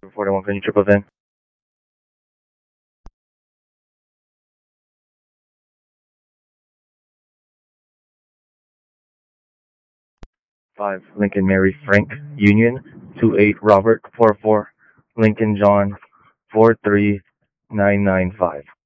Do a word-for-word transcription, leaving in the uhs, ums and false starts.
forty-one, can you triple then? five, Lincoln Mary Frank Union, two eight Robert four four, Lincoln John four three nine nine five.